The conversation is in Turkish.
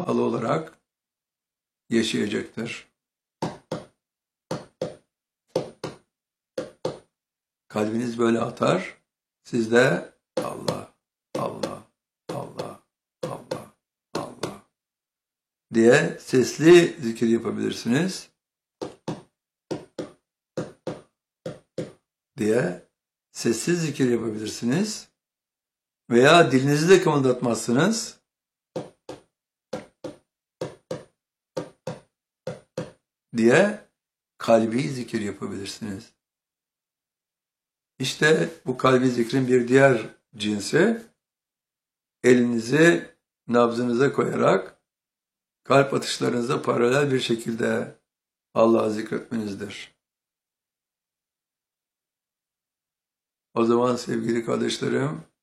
bağlı olarak yaşayacaktır. Kalbiniz böyle atar, siz de Allah, Allah, Allah, Allah, Allah diye sesli zikir yapabilirsiniz. Sessiz zikir yapabilirsiniz. Veya dilinizi de kımıldatmazsınız. Kalbi zikir yapabilirsiniz. İşte bu kalbi zikrin bir diğer cinsi, elinizi nabzınıza koyarak kalp atışlarınıza paralel bir şekilde Allah'ı zikretmenizdir. O zaman sevgili kardeşlerim,